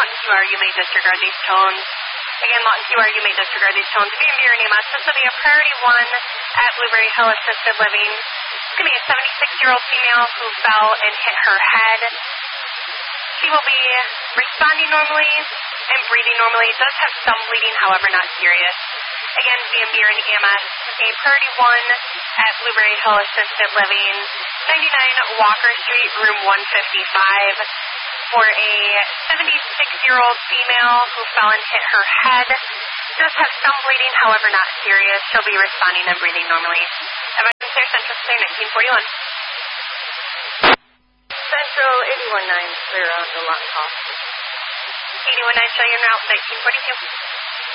Lawton QR, you may disregard these tones. Again, Lawton QR, you may disregard these tones. VMB or NEMA, this will be a priority 1 at Blueberry Hill Assisted Living. It's going to be a 76-year-old female who fell and hit her head. She will be responding normally and breathing normally. It does have some bleeding, however, not serious. Again, VMB or EMS, a priority 1 at Blueberry Hill Assisted Living, 99 Walker Street, room 155, for a 76-year-old female who fell and hit her head. Does have some bleeding, however, not serious. She'll be responding and breathing normally. Emergency Central Clear 1941. Central 819, clear on the Lawton call. 819, show you en route 1942.